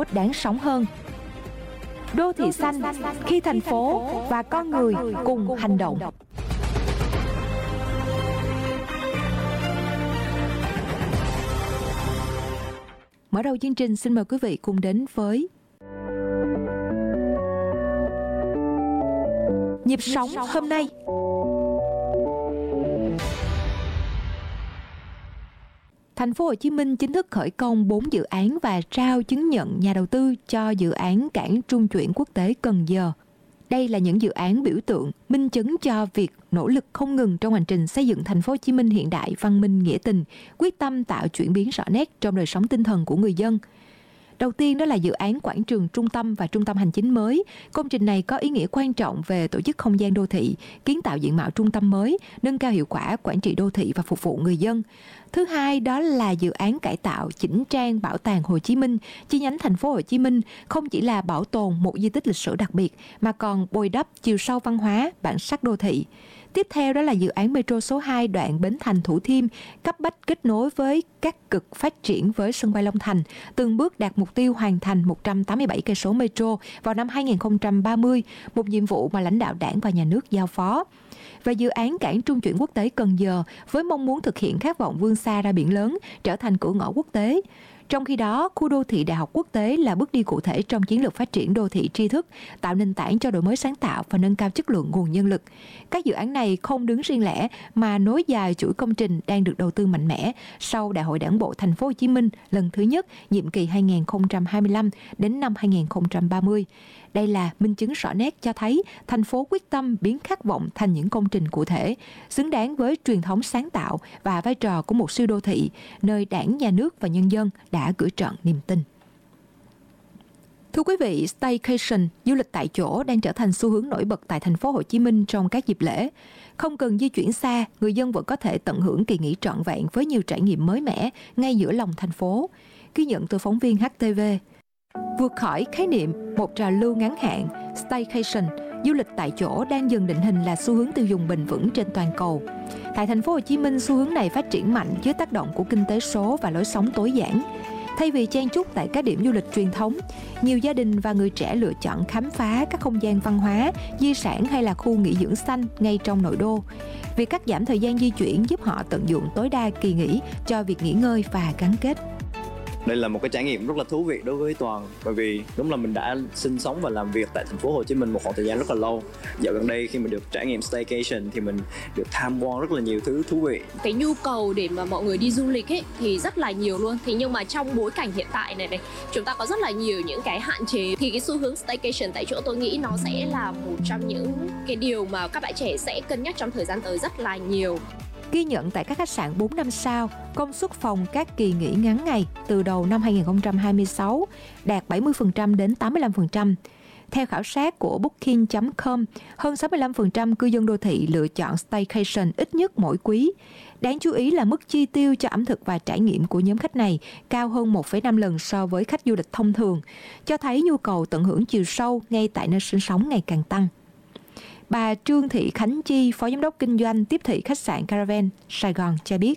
phố đáng sống hơn. Đô thị xanh khi thành phố và con người cùng hành động. Mở đầu chương trình, xin mời quý vị cùng đến với Nhịp sống hôm nay. Thành phố Hồ Chí Minh chính thức khởi công 4 dự án và trao chứng nhận nhà đầu tư cho dự án cảng trung chuyển quốc tế Cần Giờ. Đây là những dự án biểu tượng, minh chứng cho việc nỗ lực không ngừng trong hành trình xây dựng Thành phố Hồ Chí Minh hiện đại, văn minh, nghĩa tình, quyết tâm tạo chuyển biến rõ nét trong đời sống tinh thần của người dân. Đầu tiên đó là dự án quảng trường trung tâm và trung tâm hành chính mới. Công trình này có ý nghĩa quan trọng về tổ chức không gian đô thị, kiến tạo diện mạo trung tâm mới, nâng cao hiệu quả quản trị đô thị và phục vụ người dân. Thứ hai đó là dự án cải tạo chỉnh trang Bảo tàng Hồ Chí Minh, chi nhánh Thành phố Hồ Chí Minh không chỉ là bảo tồn một di tích lịch sử đặc biệt mà còn bồi đắp chiều sâu văn hóa, bản sắc đô thị. Tiếp theo đó là dự án Metro số 2 đoạn Bến Thành Thủ Thiêm, cấp bách kết nối với các cực phát triển với sân bay Long Thành, từng bước đạt mục tiêu hoàn thành 187 cây số metro vào năm 2030, một nhiệm vụ mà lãnh đạo Đảng và Nhà nước giao phó. Và dự án cảng trung chuyển quốc tế Cần Giờ với mong muốn thực hiện khát vọng vươn xa ra biển lớn, trở thành cửa ngõ quốc tế. Trong khi đó, khu đô thị Đại học Quốc tế là bước đi cụ thể trong chiến lược phát triển đô thị tri thức, tạo nền tảng cho đổi mới sáng tạo và nâng cao chất lượng nguồn nhân lực. Các dự án này không đứng riêng lẻ mà nối dài chuỗi công trình đang được đầu tư mạnh mẽ sau Đại hội Đảng bộ Thành phố Hồ Chí Minh lần thứ nhất, nhiệm kỳ 2025 đến năm 2030. Đây là minh chứng rõ nét cho thấy thành phố quyết tâm biến khát vọng thành những công trình cụ thể, xứng đáng với truyền thống sáng tạo và vai trò của một siêu đô thị, nơi Đảng, Nhà nước và nhân dân đã gửi trọn niềm tin. Thưa quý vị, staycation, du lịch tại chỗ đang trở thành xu hướng nổi bật tại Thành phố Hồ Chí Minh trong các dịp lễ. Không cần di chuyển xa, người dân vẫn có thể tận hưởng kỳ nghỉ trọn vẹn với nhiều trải nghiệm mới mẻ ngay giữa lòng thành phố. Ghi nhận từ phóng viên HTV. Vượt khỏi khái niệm một trào lưu ngắn hạn, staycation, du lịch tại chỗ đang dần định hình là xu hướng tiêu dùng bền vững trên toàn cầu. Tại Thành phố Hồ Chí Minh, xu hướng này phát triển mạnh dưới tác động của kinh tế số và lối sống tối giản. Thay vì chen chúc tại các điểm du lịch truyền thống, nhiều gia đình và người trẻ lựa chọn khám phá các không gian văn hóa, di sản hay là khu nghỉ dưỡng xanh ngay trong nội đô. Việc cắt giảm thời gian di chuyển giúp họ tận dụng tối đa kỳ nghỉ cho việc nghỉ ngơi và gắn kết. Đây là một cái trải nghiệm rất là thú vị đối với Toàn, bởi vì đúng là mình đã sinh sống và làm việc tại Thành phố Hồ Chí Minh một khoảng thời gian rất là lâu. Dạo gần đây khi mà được trải nghiệm staycation thì mình được tham quan rất là nhiều thứ thú vị. Cái nhu cầu để mà mọi người đi du lịch ấy thì rất là nhiều luôn. Thế nhưng mà trong bối cảnh hiện tại này chúng ta có rất là nhiều những cái hạn chế. Thì cái xu hướng staycation tại chỗ tôi nghĩ nó sẽ là một trong những cái điều mà các bạn trẻ sẽ cân nhắc trong thời gian tới rất là nhiều. Ghi nhận tại các khách sạn 4 năm sao, công suất phòng các kỳ nghỉ ngắn ngày từ đầu năm 2026 đạt 70% đến 85%. Theo khảo sát của Booking.com, hơn 65% cư dân đô thị lựa chọn staycation ít nhất mỗi quý. Đáng chú ý là mức chi tiêu cho ẩm thực và trải nghiệm của nhóm khách này cao hơn 1,5 lần so với khách du lịch thông thường, cho thấy nhu cầu tận hưởng chiều sâu ngay tại nơi sinh sống ngày càng tăng. Bà Trương Thị Khánh Chi, Phó Giám đốc Kinh doanh tiếp thị khách sạn Caravan Sài Gòn cho biết.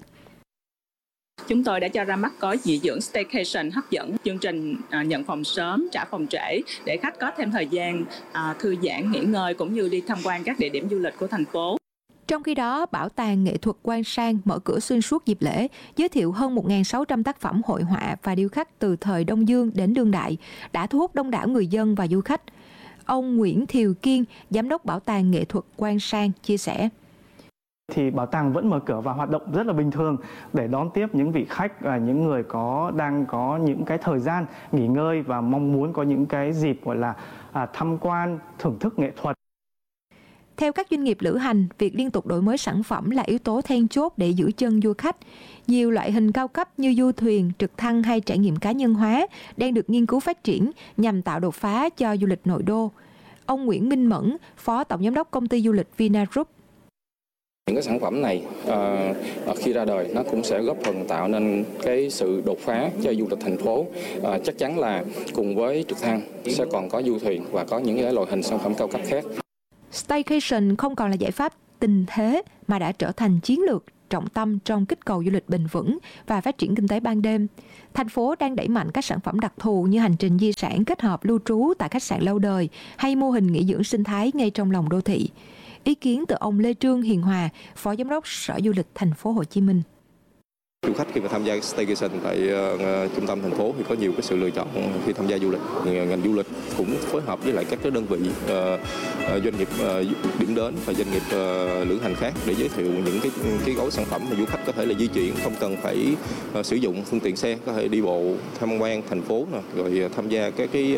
Chúng tôi đã cho ra mắt gói nghỉ dưỡng staycation hấp dẫn, chương trình nhận phòng sớm, trả phòng trễ để khách có thêm thời gian thư giãn, nghỉ ngơi cũng như đi tham quan các địa điểm du lịch của thành phố. Trong khi đó, Bảo tàng Nghệ thuật Quan Sang mở cửa xuyên suốt dịp lễ, giới thiệu hơn 1.600 tác phẩm hội họa và điêu khắc từ thời Đông Dương đến đương đại, đã thu hút đông đảo người dân và du khách. Ông Nguyễn Thiều Kiên, Giám đốc Bảo tàng Nghệ thuật Quan Sang chia sẻ. Thì bảo tàng vẫn mở cửa và hoạt động rất là bình thường để đón tiếp những vị khách và những người đang có những cái thời gian nghỉ ngơi và mong muốn có những cái dịp gọi là tham quan, thưởng thức nghệ thuật. Theo các doanh nghiệp lữ hành, việc liên tục đổi mới sản phẩm là yếu tố then chốt để giữ chân du khách. Nhiều loại hình cao cấp như du thuyền, trực thăng hay trải nghiệm cá nhân hóa đang được nghiên cứu phát triển nhằm tạo đột phá cho du lịch nội đô. Ông Nguyễn Minh Mẫn, Phó Tổng Giám đốc Công ty Du lịch Vinagroup. Những cái sản phẩm này khi ra đời nó cũng sẽ góp phần tạo nên cái sự đột phá cho du lịch thành phố. Chắc chắn là cùng với trực thăng sẽ còn có du thuyền và có những cái loại hình sản phẩm cao cấp khác. Staycation không còn là giải pháp tình thế mà đã trở thành chiến lược trọng tâm trong kích cầu du lịch bền vững và phát triển kinh tế ban đêm. Thành phố đang đẩy mạnh các sản phẩm đặc thù như hành trình di sản kết hợp lưu trú tại khách sạn lâu đời hay mô hình nghỉ dưỡng sinh thái ngay trong lòng đô thị. Ý kiến từ ông Lê Trương Hiền Hòa, Phó Giám đốc Sở Du lịch Thành phố Hồ Chí Minh. Du khách khi mà tham gia staycation tại trung tâm thành phố thì có nhiều cái sự lựa chọn khi tham gia du lịch. Ngành du lịch cũng phối hợp với lại các cái đơn vị doanh nghiệp điểm đến và doanh nghiệp lữ hành khác để giới thiệu những cái gói sản phẩm mà du khách có thể là di chuyển, không cần phải sử dụng phương tiện xe, có thể đi bộ tham quan thành phố nè, rồi tham gia các cái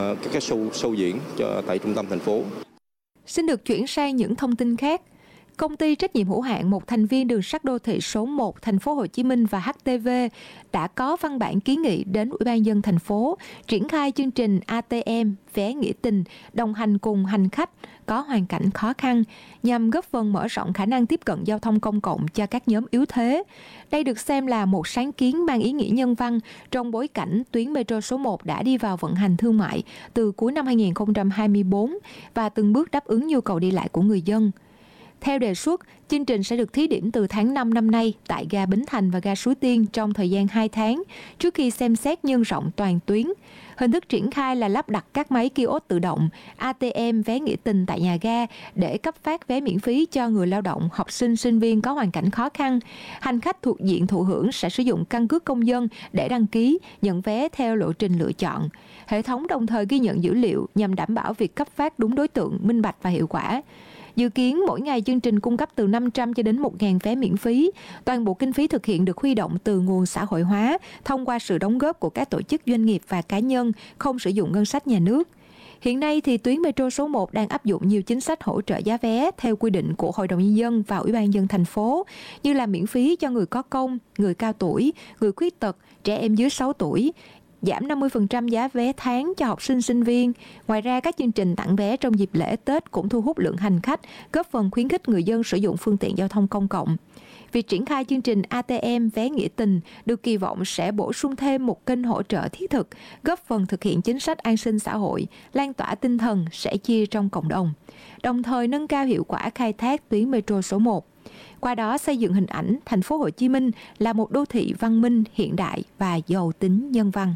show diễn tại trung tâm thành phố. Xin được chuyển sang những thông tin khác. Công ty trách nhiệm hữu hạn một thành viên đường sắt đô thị số 1 Thành phố Hồ Chí Minh và HTV đã có văn bản kiến nghị đến Ủy ban nhân dân thành phố triển khai chương trình ATM vé nghĩa tình đồng hành cùng hành khách có hoàn cảnh khó khăn nhằm góp phần mở rộng khả năng tiếp cận giao thông công cộng cho các nhóm yếu thế. Đây được xem là một sáng kiến mang ý nghĩa nhân văn trong bối cảnh tuyến metro số 1 đã đi vào vận hành thương mại từ cuối năm 2024 và từng bước đáp ứng nhu cầu đi lại của người dân. Theo đề xuất, chương trình sẽ được thí điểm từ tháng 5 năm nay tại ga Bến Thành và ga Suối Tiên trong thời gian 2 tháng trước khi xem xét nhân rộng toàn tuyến. Hình thức triển khai là lắp đặt các máy kiosk tự động, ATM vé nghĩa tình tại nhà ga để cấp phát vé miễn phí cho người lao động, học sinh, sinh viên có hoàn cảnh khó khăn. Hành khách thuộc diện thụ hưởng sẽ sử dụng căn cước công dân để đăng ký, nhận vé theo lộ trình lựa chọn. Hệ thống đồng thời ghi nhận dữ liệu nhằm đảm bảo việc cấp phát đúng đối tượng, minh bạch và hiệu quả. Dự kiến mỗi ngày chương trình cung cấp từ 500 cho đến 1.000 vé miễn phí. Toàn bộ kinh phí thực hiện được huy động từ nguồn xã hội hóa thông qua sự đóng góp của các tổ chức doanh nghiệp và cá nhân, không sử dụng ngân sách nhà nước. Hiện nay thì tuyến metro số 1 đang áp dụng nhiều chính sách hỗ trợ giá vé theo quy định của Hội đồng Nhân dân và Ủy ban nhân dân thành phố, như là miễn phí cho người có công, người cao tuổi, người khuyết tật, trẻ em dưới 6 tuổi, giảm 50% giá vé tháng cho học sinh sinh viên. Ngoài ra, các chương trình tặng vé trong dịp lễ Tết cũng thu hút lượng hành khách, góp phần khuyến khích người dân sử dụng phương tiện giao thông công cộng. Việc triển khai chương trình ATM vé nghĩa tình được kỳ vọng sẽ bổ sung thêm một kênh hỗ trợ thiết thực, góp phần thực hiện chính sách an sinh xã hội, lan tỏa tinh thần sẻ chia trong cộng đồng, đồng thời nâng cao hiệu quả khai thác tuyến metro số 1. Qua đó xây dựng hình ảnh Thành phố Hồ Chí Minh là một đô thị văn minh, hiện đại và giàu tính nhân văn.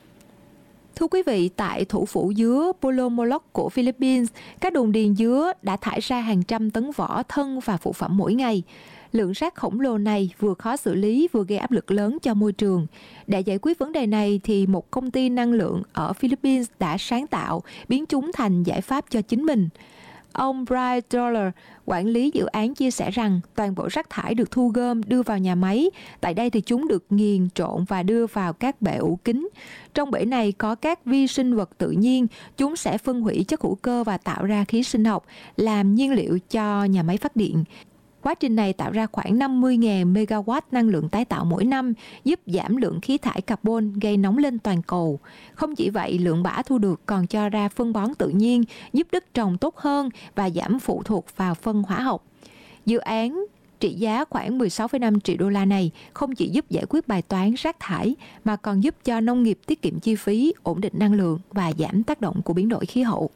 Thưa quý vị, tại thủ phủ dứa Polomolok của Philippines, các đồn điền dứa đã thải ra hàng trăm tấn vỏ, thân và phụ phẩm mỗi ngày. Lượng rác khổng lồ này vừa khó xử lý vừa gây áp lực lớn cho môi trường. Để giải quyết vấn đề này thì một công ty năng lượng ở Philippines đã sáng tạo biến chúng thành giải pháp cho chính mình. Ông Brian Dollar, quản lý dự án chia sẻ rằng toàn bộ rác thải được thu gom đưa vào nhà máy. Tại đây thì chúng được nghiền trộn và đưa vào các bể ủ kính. Trong bể này có các vi sinh vật tự nhiên, chúng sẽ phân hủy chất hữu cơ và tạo ra khí sinh học, làm nhiên liệu cho nhà máy phát điện. Quá trình này tạo ra khoảng 50.000 MW năng lượng tái tạo mỗi năm, giúp giảm lượng khí thải carbon gây nóng lên toàn cầu. Không chỉ vậy, lượng bã thu được còn cho ra phân bón tự nhiên, giúp đất trồng tốt hơn và giảm phụ thuộc vào phân hóa học. Dự án trị giá khoảng 16,5 triệu đô la này không chỉ giúp giải quyết bài toán rác thải mà còn giúp cho nông nghiệp tiết kiệm chi phí, ổn định năng lượng và giảm tác động của biến đổi khí hậu.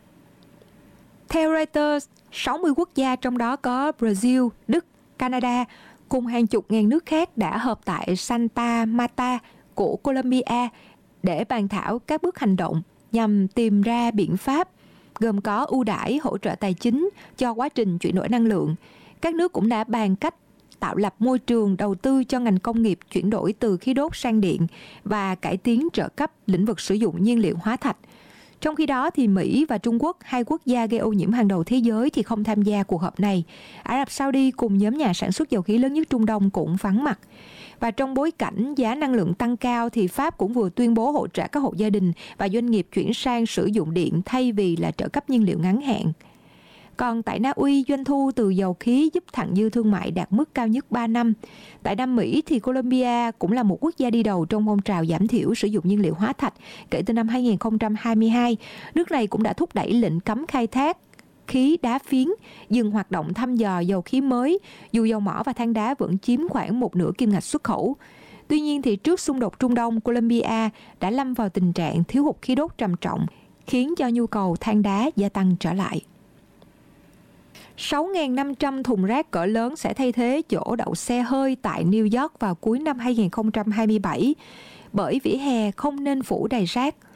Theo Reuters, 60 quốc gia trong đó có Brazil, Đức, Canada cùng hàng chục ngàn nước khác đã họp tại Santa Marta của Colombia để bàn thảo các bước hành động nhằm tìm ra biện pháp gồm có ưu đãi hỗ trợ tài chính cho quá trình chuyển đổi năng lượng. Các nước cũng đã bàn cách tạo lập môi trường đầu tư cho ngành công nghiệp chuyển đổi từ khí đốt sang điện và cải tiến trợ cấp lĩnh vực sử dụng nhiên liệu hóa thạch. Trong khi đó, thì Mỹ và Trung Quốc, hai quốc gia gây ô nhiễm hàng đầu thế giới thì không tham gia cuộc họp này. Ả Rập Saudi cùng nhóm nhà sản xuất dầu khí lớn nhất Trung Đông cũng vắng mặt. Và trong bối cảnh giá năng lượng tăng cao thì Pháp cũng vừa tuyên bố hỗ trợ các hộ gia đình và doanh nghiệp chuyển sang sử dụng điện thay vì là trợ cấp nhiên liệu ngắn hạn. Còn tại Na Uy, doanh thu từ dầu khí giúp thặng dư thương mại đạt mức cao nhất 3 năm. Tại Nam Mỹ thì Colombia cũng là một quốc gia đi đầu trong phong trào giảm thiểu sử dụng nhiên liệu hóa thạch. Kể từ năm 2022, nước này cũng đã thúc đẩy lệnh cấm khai thác khí đá phiến, dừng hoạt động thăm dò dầu khí mới, dù dầu mỏ và than đá vẫn chiếm khoảng một nửa kim ngạch xuất khẩu. Tuy nhiên thì trước xung đột Trung Đông, Colombia đã lâm vào tình trạng thiếu hụt khí đốt trầm trọng, khiến cho nhu cầu than đá gia tăng trở lại. 6.500 thùng rác cỡ lớn sẽ thay thế chỗ đậu xe hơi tại New York vào cuối năm 2027, bởi vỉa hè không nên phủ đầy rác.